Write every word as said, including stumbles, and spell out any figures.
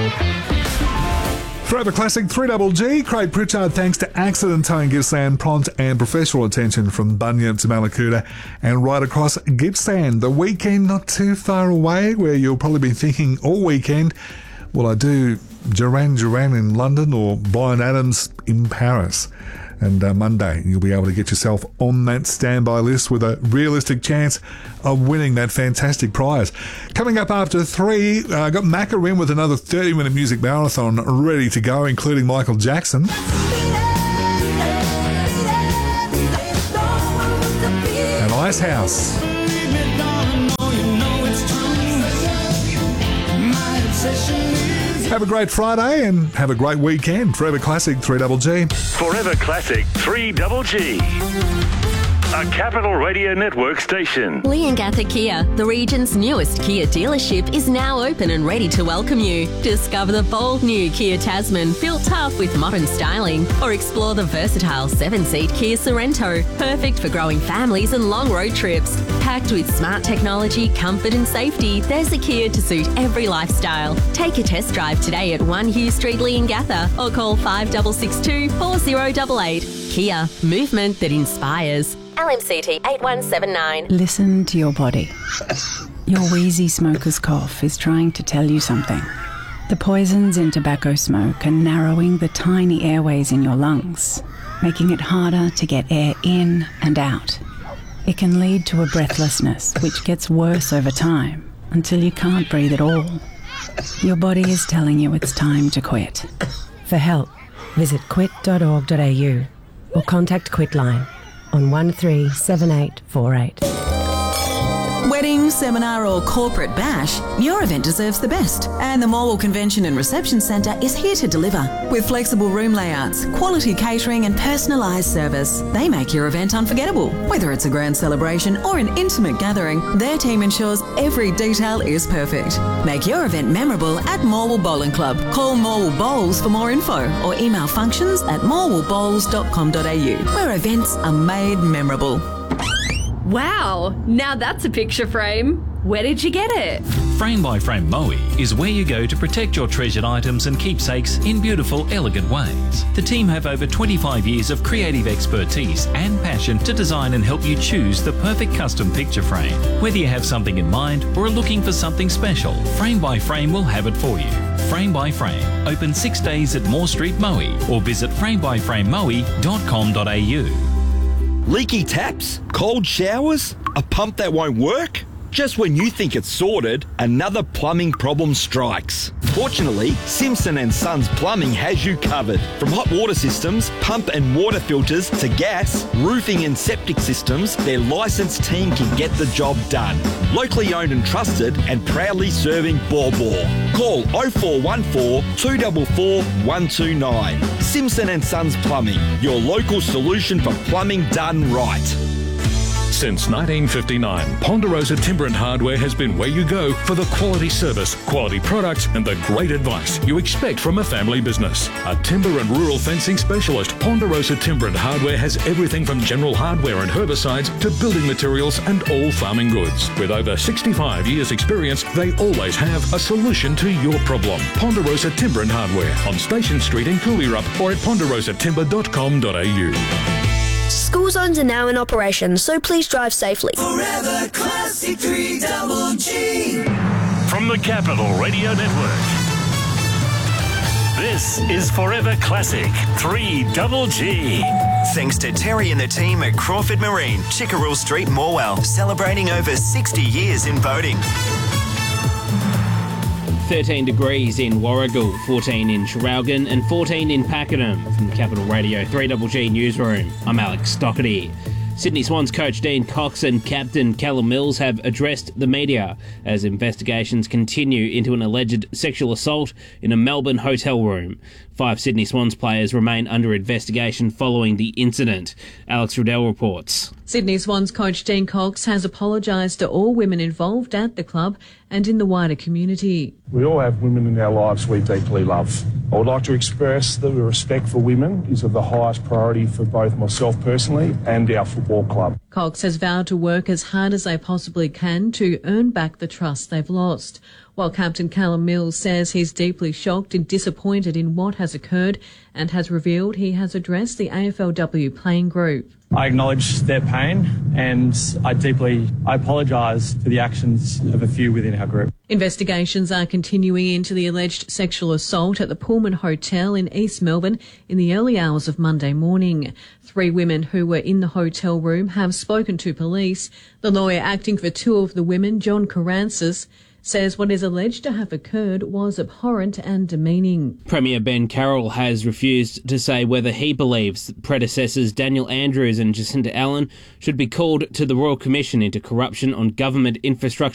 Forever Classic three double G, Craig Pritchard, thanks to Accident Towing Gippsland, prompt and professional attention from Bunyip to Mallacoota and right across Gippsland. The weekend not too far away, where you'll probably be thinking all weekend, will I do Duran Duran in London or Bryan Adams in Paris? And uh, Monday, you'll be able to get yourself on that standby list with a realistic chance of winning that fantastic prize. Coming up after three, I uh, got Macca in with another thirty-minute music marathon ready to go, including Michael Jackson. And Icehouse. Have a great Friday and have a great weekend. Forever Classic three double G. Forever Classic three double G. A Capital Radio Network station. Leongatha Kia, the region's newest Kia dealership, is now open and ready to welcome you. Discover the bold new Kia Tasman, built tough with modern styling, or explore the versatile seven-seat Kia Sorrento, perfect for growing families and long road trips. Packed with smart technology, comfort and safety, there's a Kia to suit every lifestyle. Take a test drive today at one Hugh Street, Leongatha, or call five six six two, four zero eight eight. Kia, movement that inspires. L M C T eight one seven nine. Listen to your body. Your wheezy smoker's cough is trying to tell you something. The poisons in tobacco smoke are narrowing the tiny airways in your lungs, making it harder to get air in and out. It can lead to a breathlessness which gets worse over time until you can't breathe at all. Your body is telling you it's time to quit. For help, visit quit dot org dot a u or contact Quitline on one three seven eight four eight. Wedding, seminar or corporate bash, your event deserves the best. And the Morwell Convention and Reception Centre is here to deliver. With flexible room layouts, quality catering and personalised service, they make your event unforgettable. Whether it's a grand celebration or an intimate gathering, their team ensures every detail is perfect. Make your event memorable at Morwell Bowling Club. Call Morwell Bowls for more info or email functions at morwell bowls dot com dot a u, where events are made memorable. Wow, now that's a picture frame. Where did you get it? Frame by Frame Moe is where you go to protect your treasured items and keepsakes in beautiful, elegant ways. The team have over twenty-five years of creative expertise and passion to design and help you choose the perfect custom picture frame. Whether you have something in mind or are looking for something special, Frame by Frame will have it for you. Frame by Frame, open six days at Moore Street, Moe, or visit frame by frame moe dot com dot a u. Leaky taps? Cold showers? A pump that won't work? Just when you think it's sorted, another plumbing problem strikes. Fortunately, Simpson and Sons Plumbing has you covered. From hot water systems, pump and water filters to gas, roofing and septic systems, their licensed team can get the job done. Locally owned and trusted and proudly serving Baw Baw. Call oh four one four, two four four, one two nine. Simpson and Sons Plumbing, your local solution for plumbing done right. Since nineteen fifty-nine, Ponderosa Timber and Hardware has been where you go for the quality service, quality products and the great advice you expect from a family business. A timber and rural fencing specialist, Ponderosa Timber and Hardware has everything from general hardware and herbicides to building materials and all farming goods. With over sixty-five years experience, they always have a solution to your problem. Ponderosa Timber and Hardware on Station Street in Cooleyrup or at ponderosa timber dot com dot a u. School zones are now in operation, so please drive safely. Forever Classic three double G. From the Capital Radio Network, this is Forever Classic three double G. Thanks to Terry and the team at Crawford Marine, Chickerell Street, Morwell, celebrating over sixty years in boating. thirteen degrees in Warragul, fourteen in Traralgon and fourteen in Pakenham. From the Capital Radio three double G Newsroom, I'm Alex Stockerty. Sydney Swans coach Dean Cox and captain Callum Mills have addressed the media as investigations continue into an alleged sexual assault in a Melbourne hotel room. Five Sydney Swans players remain under investigation following the incident. Alex Riddell reports. Sydney Swans coach Dean Cox has apologised to all women involved at the club and in the wider community. We all have women in our lives we deeply love. I would like to express that the respect for women is of the highest priority for both myself personally and our football club. Cox has vowed to work as hard as they possibly can to earn back the trust they've lost. while Captain Callum Mills says he's deeply shocked and disappointed in what has occurred and has revealed he has addressed the A F L W playing group. I acknowledge their pain and I deeply I apologise for the actions of a few within our group. Investigations are continuing into the alleged sexual assault at the Pullman Hotel in East Melbourne in the early hours of Monday morning. Three women who were in the hotel room have spoken to police. The lawyer acting for two of the women, John Carancis, says what is alleged to have occurred was abhorrent and demeaning. Premier Ben Carroll has refused to say whether he believes predecessors Daniel Andrews and Jacinta Allen should be called to the Royal Commission into corruption on government infrastructure